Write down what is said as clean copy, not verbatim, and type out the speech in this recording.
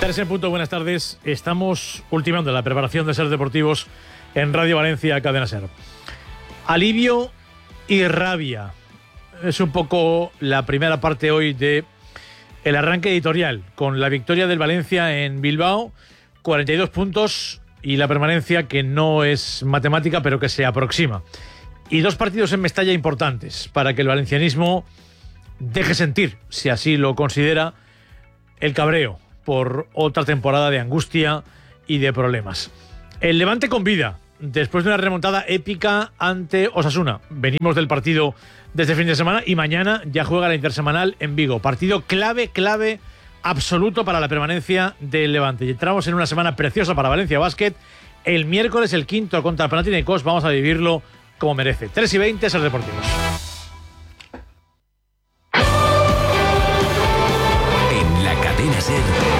3 en punto, buenas tardes. Estamos ultimando la preparación de Ser Deportivos en Radio Valencia, Cadena Ser. Alivio y rabia. Es un poco la primera parte hoy de el arranque editorial, con la victoria del Valencia en Bilbao, 42 puntos y la permanencia que no es matemática, pero que se aproxima. Y 2 partidos en Mestalla importantes para que el valencianismo deje sentir, si así lo considera, el cabreo por otra temporada de angustia y de problemas. El Levante con vida, después de una remontada épica ante Osasuna. Venimos del partido de este fin de semana y mañana ya juega la intersemanal en Vigo. Partido clave absoluto para la permanencia del Levante. Y entramos en una semana preciosa para Valencia Basket. El miércoles, el quinto contra el Panathinaikos, vamos a vivirlo como merece. 3:20, Ser Deportivos. En la Cadena Ser.